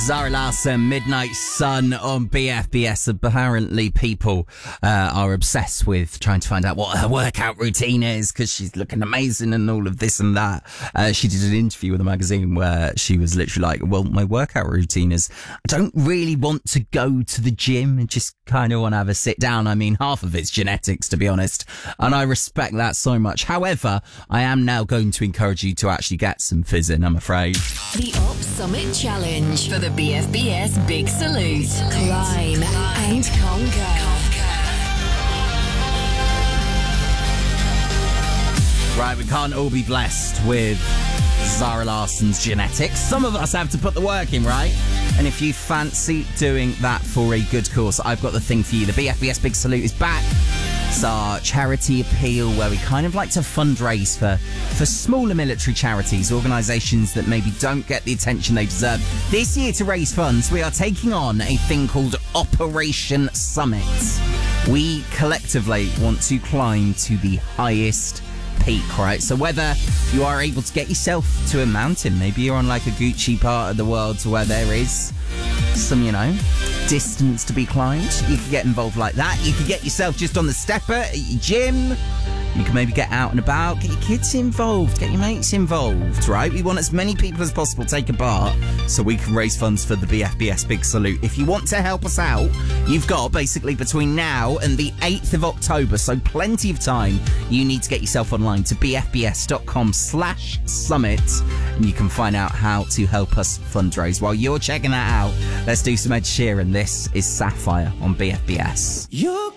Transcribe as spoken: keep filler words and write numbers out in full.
Zara Larsson, Midnight Sun on B F B S. Apparently people uh, are obsessed with trying to find out what her workout routine is because she's looking amazing and all of this and that. Uh, she did an interview with a magazine where she was literally like, well, my workout routine is I don't really want to go to the gym and just kind of want to have a sit down. I mean, half of it's genetics, to be honest, and I respect that so much. However, I am now going to encourage you to actually get some fizz in, I'm afraid. The Op Summit Challenge for the B F B S Big Salute. Climb and conquer. Right, we can't all be blessed with Zara Larsson's genetics. Some of us have to put the work in, right? And if you fancy doing that for a good cause, I've got the thing for you. The B F B S Big Salute is back. It's our charity appeal where we kind of like to fundraise for, for smaller military charities, organisations that maybe don't get the attention they deserve. This year, to raise funds, we are taking on a thing called Operation Summit. We collectively want to climb to the highest peak, right? So whether you are able to get yourself to a mountain, maybe you're on like a Gucci part of the world where there is some, you know, distance to be climbed, you can get involved like that. You can get yourself just on the stepper at your gym. You can maybe get out and about, get your kids involved, get your mates involved, right? We want as many people as possible take a part so we can raise funds for the B F B S Big Salute. If you want to help us out, you've got basically between now and the eighth of October, so plenty of time. You need to get yourself online to bfbs.com slash summit and you can find out how to help us fundraise. While you're checking that out, let's do some Ed Sheeran. This is Sapphire on B F B S. You're